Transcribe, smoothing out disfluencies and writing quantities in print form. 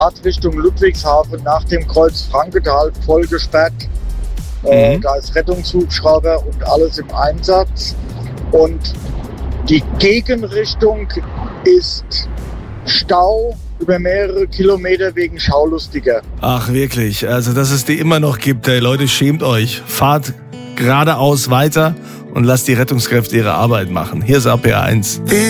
Richtung Ludwigshafen nach dem Kreuz Frankenthal voll gesperrt. Da ist Rettungshubschrauber und alles im Einsatz. Und die Gegenrichtung ist Stau über mehrere Kilometer wegen Schaulustiger. Ach wirklich, also dass es die immer noch gibt. Ey, Leute, schämt euch. Fahrt geradeaus weiter und lasst die Rettungskräfte ihre Arbeit machen. Hier ist RPR 1.